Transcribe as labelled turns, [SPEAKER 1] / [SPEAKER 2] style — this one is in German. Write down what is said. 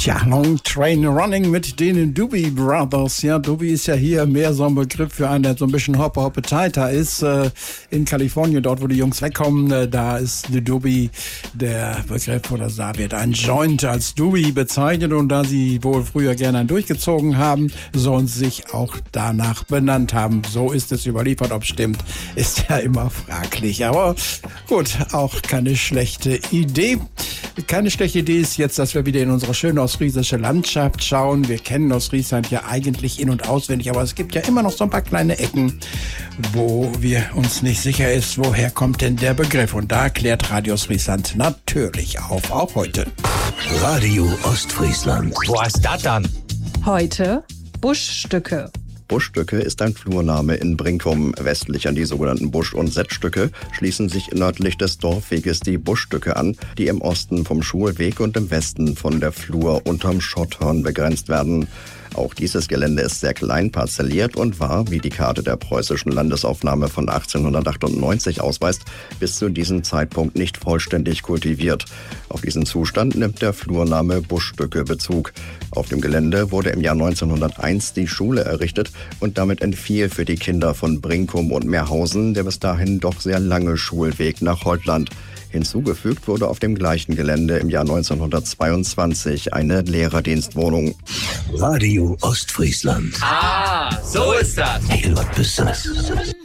[SPEAKER 1] Tja, Long Train Running mit den Doobie Brothers. Ja, Doobie ist ja hier mehr so ein Begriff für einen, der so ein bisschen Hoppe-Hoppe-Taita ist. In Kalifornien, dort wo die Jungs wegkommen, da ist die Doobie der Begriff, oder da wird ein Joint als Doobie bezeichnet. Und da sie wohl früher gerne einen durchgezogen haben, sollen sie sich auch danach benannt haben. So ist es überliefert. Ob stimmt, ist ja immer fraglich. Aber gut, auch keine schlechte Idee. Keine schlechte Idee ist jetzt, dass wir wieder in unsere schöne ostfriesische Landschaft schauen. Wir kennen Ostfriesland ja eigentlich in- und auswendig, aber es gibt ja immer noch so ein paar kleine Ecken, wo wir uns nicht sicher ist, woher kommt denn der Begriff. Und da klärt Radio Ostfriesland natürlich auf, auch heute.
[SPEAKER 2] Radio Ostfriesland.
[SPEAKER 3] Wo ist das dann?
[SPEAKER 4] Heute Buschstücke.
[SPEAKER 5] Buschstücke ist ein Flurname in Brinkum. Westlich an die sogenannten Busch- und Setzstücke schließen sich nördlich des Dorfweges die Buschstücke an, die im Osten vom Schulweg und im Westen von der Flur unterm Schotthorn begrenzt werden. Auch dieses Gelände ist sehr klein parzelliert und war, wie die Karte der preußischen Landesaufnahme von 1898 ausweist, bis zu diesem Zeitpunkt nicht vollständig kultiviert. Auf diesen Zustand nimmt der Flurname Buschstücke Bezug. Auf dem Gelände wurde im Jahr 1901 die Schule errichtet und damit entfiel für die Kinder von Brinkum und Meerhausen der bis dahin doch sehr lange Schulweg nach Holtland. Hinzugefügt wurde auf dem gleichen Gelände im Jahr 1922 eine Lehrerdienstwohnung.
[SPEAKER 2] Radio Ostfriesland.
[SPEAKER 3] Ah, so ist das.
[SPEAKER 2] Hey, was bist du?